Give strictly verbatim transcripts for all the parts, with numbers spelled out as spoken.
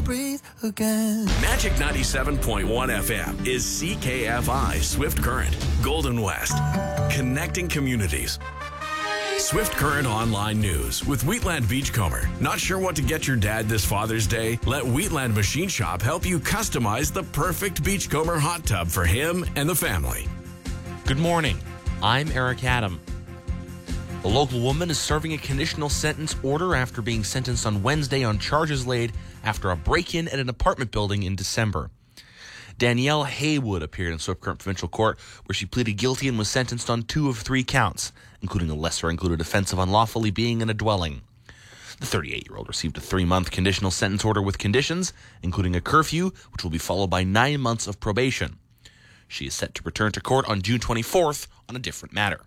breathe again. Magic ninety-seven point one F M is C K F I Swift Current, Golden West, connecting communities. Swift Current Online News with Wheatland Beachcomber. Not sure what to get your dad this Father's Day? Let Wheatland Machine Shop help you customize the perfect Beachcomber hot tub for him and the family. Good morning. I'm Eric Adam. A local woman is serving a conditional sentence order after being sentenced on Wednesday on charges laid after a break-in at an apartment building in December. Danielle Haywood appeared in Swift Current Provincial Court, where she pleaded guilty and was sentenced on two of three counts, including a lesser-included offense of unlawfully being in a dwelling. The thirty-eight-year-old received a three-month conditional sentence order with conditions, including a curfew, which will be followed by nine months of probation. She is set to return to court on June twenty-fourth on a different matter.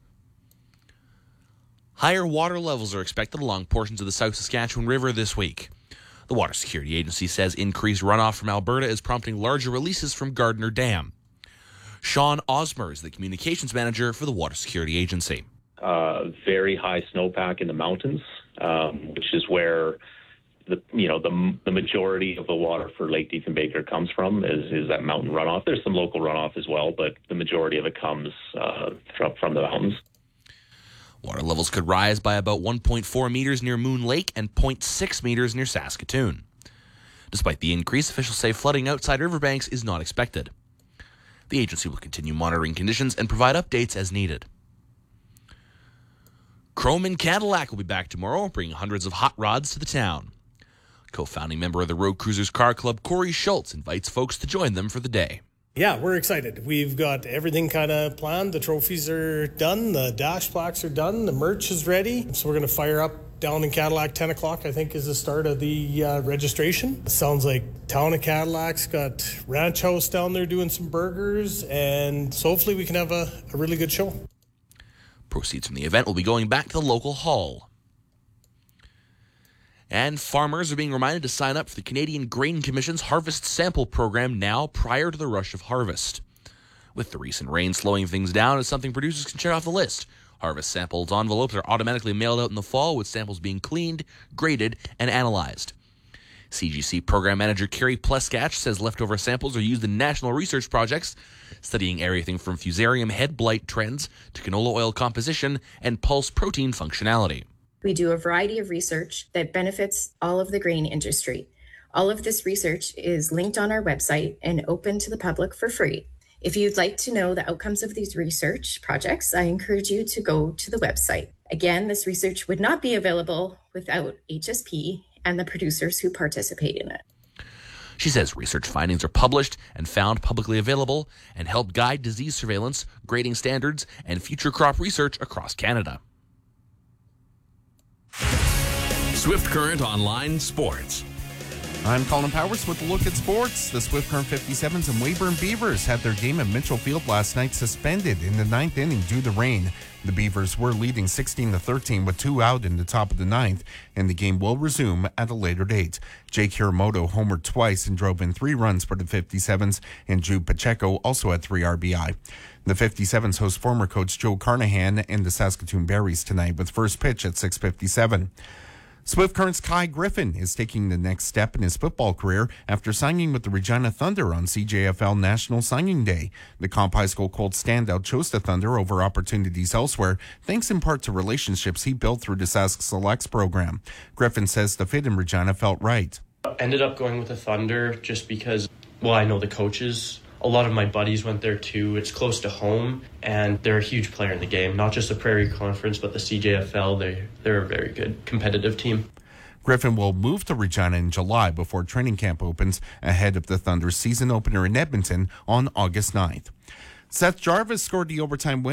Higher water levels are expected along portions of the South Saskatchewan River this week. The Water Security Agency says increased runoff from Alberta is prompting larger releases from Gardner Dam. Sean Osmer is the communications manager for the Water Security Agency. Uh, very high snowpack in the mountains, um, which is where the you know the the majority of the water for Lake Diefenbaker comes from is is that mountain runoff. There's some local runoff as well, but the majority of it comes uh, from from the mountains. Water levels could rise by about one point four meters near Moon Lake and zero point six meters near Saskatoon. Despite the increase, officials say flooding outside riverbanks is not expected. The agency will continue monitoring conditions and provide updates as needed. Chrome and Cadillac will be back tomorrow, bringing hundreds of hot rods to the town. Co-founding member of the Road Cruisers Car Club, Corey Schultz, invites folks to join them for the day. Yeah, we're excited. We've got everything kind of planned. The trophies are done. The dash plaques are done. The merch is ready. So we're going to fire up down in Cadillac. ten o'clock, I think, is the start of the uh, registration. It sounds like Town of Cadillac's got Ranch House down there doing some burgers. And so hopefully we can have a, a really good show. Proceeds from the event will be going back to the local hall. And farmers are being reminded to sign up for the Canadian Grain Commission's Harvest Sample Program now prior to the rush of harvest. With the recent rain slowing things down, it's something producers can check off the list. Harvest samples envelopes are automatically mailed out in the fall, with samples being cleaned, graded, and analyzed. C G C Program Manager Carrie Pleskach says leftover samples are used in national research projects, studying everything from fusarium head blight trends to canola oil composition and pulse protein functionality. We do a variety of research that benefits all of the grain industry. All of this research is linked on our website and open to the public for free. If you'd like to know the outcomes of these research projects, I encourage you to go to the website. Again, this research would not be available without H S P and the producers who participate in it. She says research findings are published and found publicly available and help guide disease surveillance, grading standards, and future crop research across Canada. Swift Current Online Sports. I'm Colin Powers with a look at sports. The Swift Current fifty-sevens and Weyburn Beavers had their game at Mitchell Field last night suspended in the ninth inning due to rain. The Beavers were leading sixteen to thirteen with two out in the top of the ninth, and the game will resume at a later date. Jake Hiramoto homered twice and drove in three runs for the fifty-sevens, and Jude Pacheco also had three R B I. The fifty-sevens host former coach Joe Carnahan and the Saskatoon Berries tonight with first pitch at six fifty-seven. Swift Current's Kai Griffin is taking the next step in his football career after signing with the Regina Thunder on C J F L National Signing Day. The Comp High School Colts standout chose the Thunder over opportunities elsewhere, thanks in part to relationships he built through the Sask Selects program. Griffin says the fit in Regina felt right. Ended up going with the Thunder just because, well, I know the coaches. A lot of my buddies went there too. It's close to home, and they're a huge player in the game. Not just the Prairie Conference, but the C J F L. They, they're a very good competitive team. Griffin will move to Regina in July before training camp opens ahead of the Thunder's season opener in Edmonton on August ninth. Seth Jarvis scored the overtime win